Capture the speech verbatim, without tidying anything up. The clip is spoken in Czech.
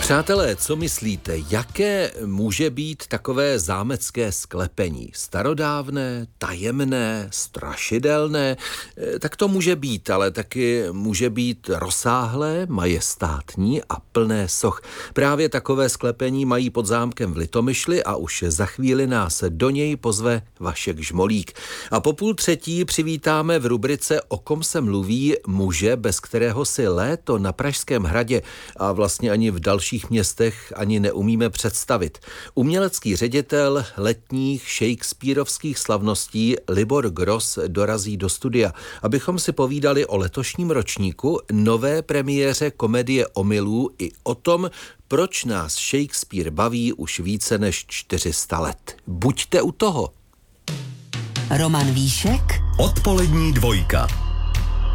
Přátelé, co myslíte, jaké může být takové zámecké sklepení? Starodávné, tajemné, strašidelné? Tak to může být, ale taky může být rozsáhlé, majestátní a plné soch. Právě takové sklepení mají pod zámkem v Litomyšli a už za chvíli nás do něj pozve Vašek Žmolík. A po půl třetí přivítáme v rubrice O kom se mluví muže, bez kterého si léto na Pražském hradě a vlastně ani v dalších městech ani neumíme představit. Umělecký ředitel letních shakespearovských slavností Libor Gross dorazí do studia, abychom si povídali o letošním ročníku, nové premiéře komedie Omylů i o tom, proč nás Shakespeare baví už více než čtyři sta let. Buďte u toho. Roman Víšek, Odpolední dvojka.